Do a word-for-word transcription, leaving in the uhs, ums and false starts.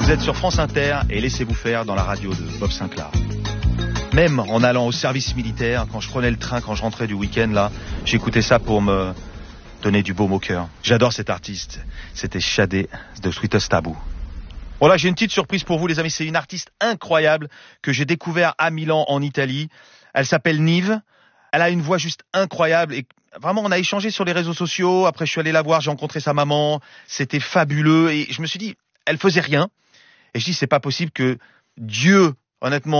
Vous êtes sur France Inter et laissez-vous faire dans la radio de Bob Sinclair. Même en allant au service militaire, quand je prenais le train, quand je rentrais du week-end, là, j'écoutais ça pour me donner du baume au cœur. J'adore cet artiste. C'était Sade de Sweetest Taboo. Voilà, j'ai une petite surprise pour vous, les amis. C'est une artiste incroyable que j'ai découvert à Milan, en Italie. Elle s'appelle Nive. Elle a une voix juste incroyable et vraiment, on a échangé sur les réseaux sociaux. Après, je suis allé la voir, j'ai rencontré sa maman. C'était fabuleux et je me suis dit, elle faisait rien. Et je dis, c'est pas possible que Dieu, honnêtement,